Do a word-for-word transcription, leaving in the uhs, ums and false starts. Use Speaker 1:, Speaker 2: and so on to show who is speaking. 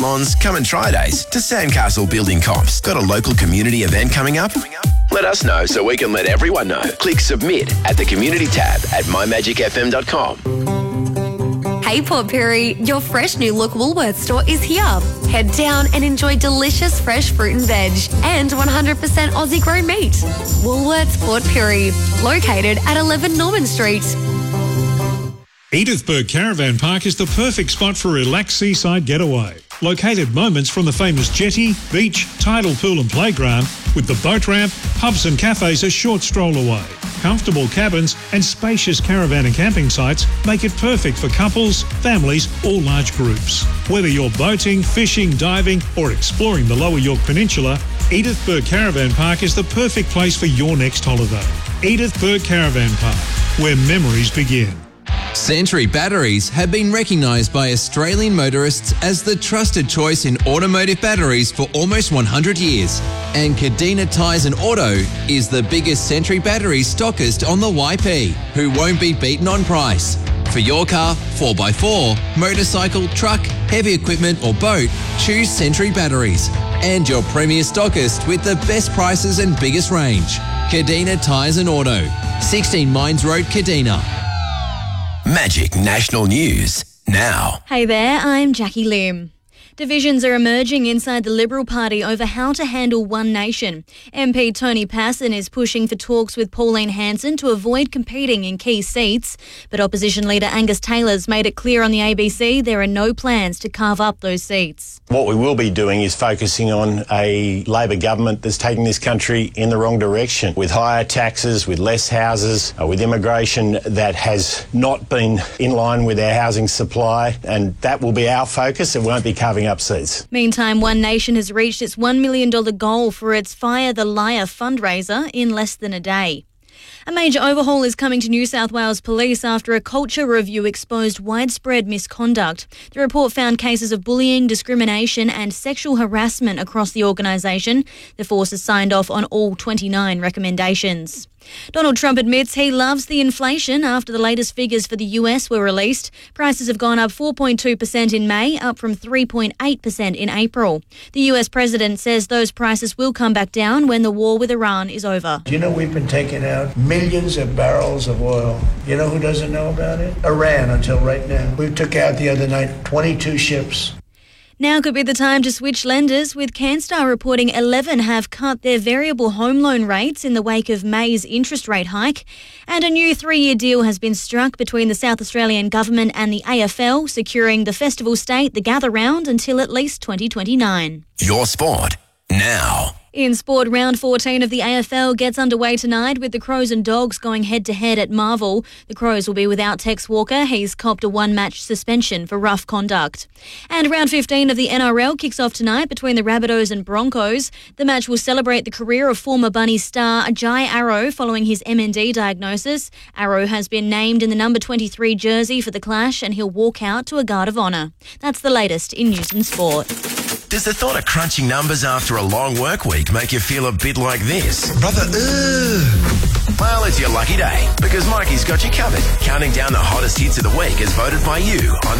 Speaker 1: Lons Come and Try Days to Sandcastle Building Comps. Got a local community event coming up? Let us know so we can let everyone know. Click submit at the community tab at my magic f m dot com.
Speaker 2: Hey Port Pirie, your fresh new look Woolworths store is here. Head down and enjoy delicious fresh fruit and veg and one hundred percent Aussie grown meat. Woolworths Port Pirie, located at eleven Norman Street.
Speaker 3: Edithburgh Caravan Park is the perfect spot for a relaxed seaside getaway. Located moments from the famous jetty, beach, tidal pool and playground, with the boat ramp, pubs and cafes a short stroll away. Comfortable cabins and spacious caravan and camping sites make it perfect for couples, families or large groups. Whether you're boating, fishing, diving or exploring the Lower York Peninsula, Edithburgh Caravan Park is the perfect place for your next holiday. Edithburgh Caravan Park, where memories begin.
Speaker 4: Century Batteries have been recognised by Australian motorists as the trusted choice in automotive batteries for almost one hundred years. And Cadena Tyres and Auto is the biggest Century Batteries stockist on the Y P, who won't be beaten on price. For your car, four by four, motorcycle, truck, heavy equipment or boat, choose Century Batteries. And your premier stockist with the best prices and biggest range. Cadena Tyres and Auto, sixteen Mines Road, Cadena.
Speaker 1: Magic National News now.
Speaker 5: Hey there, I'm Jackie Lim. Divisions are emerging inside the Liberal Party over how to handle One Nation. M P Tony Passon is pushing for talks with Pauline Hanson to avoid competing in key seats, but opposition leader Angus Taylor's made it clear on the A B C there are no plans to carve up those seats.
Speaker 6: What we will be doing is focusing on a Labor government that's taking this country in the wrong direction, with higher taxes, with less houses, uh, with immigration that has not been in line with our housing supply, and that will be our focus. It won't be carving up seats.
Speaker 5: Meantime, One Nation has reached its one million dollars goal for its Fire the Liar fundraiser in less than a day. A major overhaul is coming to New South Wales Police after a culture review exposed widespread misconduct. The report found cases of bullying, discrimination and sexual harassment across the organisation. The force has signed off on all twenty-nine recommendations. Donald Trump admits he loves the inflation after the latest figures for the U S were released. Prices have gone up four point two percent in May, up from three point eight percent in April. The U S president says those prices will come back down when the war with Iran is over.
Speaker 7: Do you know we've been taking out millions of barrels of oil? You know who doesn't know about it? Iran, until right now. We took out the other night twenty-two ships.
Speaker 5: Now could be the time to switch lenders, with Canstar reporting eleven have cut their variable home loan rates in the wake of May's interest rate hike. And a new three-year deal has been struck between the South Australian Government and the A F L, securing the festival state, the Gather Round, until at least twenty twenty-nine.
Speaker 1: Your sport now.
Speaker 5: In sport, round fourteen of the A F L gets underway tonight with the Crows and Dogs going head-to-head at Marvel. The Crows will be without Tex Walker. He's copped a one-match suspension for rough conduct. And round fifteen of the N R L kicks off tonight between the Rabbitohs and Broncos. The match will celebrate the career of former Bunnies star Jai Arrow following his M N D diagnosis. Arrow has been named in the number twenty-three jersey for the clash and he'll walk out to a guard of honour. That's the latest in news and sport.
Speaker 1: Does the thought of crunching numbers after a long work week make you feel a bit like this? Brother, ugh. Well, it's your lucky day, because Mikey's got you covered. Counting down the hottest hits of the week as voted by you on